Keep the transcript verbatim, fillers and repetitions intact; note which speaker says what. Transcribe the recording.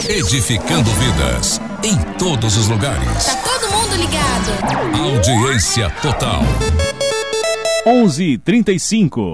Speaker 1: Edificando vidas em todos os lugares.
Speaker 2: Tá todo mundo ligado.
Speaker 1: Audiência total.
Speaker 3: onze e trinta e cinco.